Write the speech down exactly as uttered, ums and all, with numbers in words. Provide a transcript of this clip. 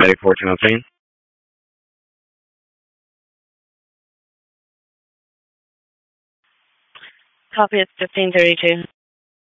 Ready for ten scene? Copy, it's fifteen thirty-two.